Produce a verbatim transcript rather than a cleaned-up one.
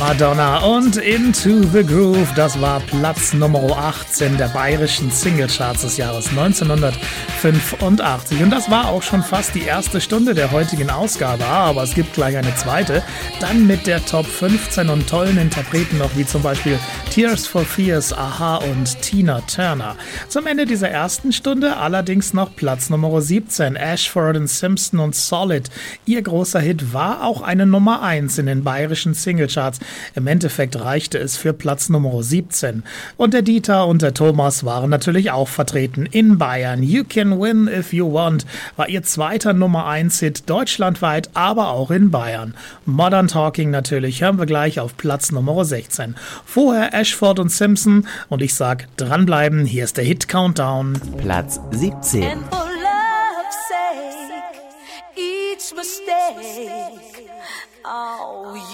Madonna und Into the Groove, das war Platz Nummer achtzehn der bayerischen Singlecharts des Jahres neunzehnhundertfünfundachtzig. Und das war auch schon fast die erste Stunde der heutigen Ausgabe, aber es gibt gleich eine zweite, dann mit der Top fünfzehn und tollen Interpreten noch, wie zum Beispiel Tears for Fears, a-ha und Tina Turner. Zum Ende dieser ersten Stunde allerdings noch Platz Nummer siebzehn, Ashford and Simpson und Solid. Ihr großer Hit war auch eine Nummer eins in den bayerischen Singlecharts. Im Endeffekt reichte es für Platz Nummer siebzehn. Und der Dieter und der Thomas waren natürlich auch vertreten in Bayern. You Can Win If You Want war ihr zweiter Nummer eins Hit deutschlandweit, aber auch in Bayern. Modern Talking natürlich hören wir gleich auf Platz Nummer sechzehn. Vorher Ashford und Simpson und ich sag dranbleiben, hier ist der Hit Countdown. Platz siebzehn. And for love's sake, each mistake, oh,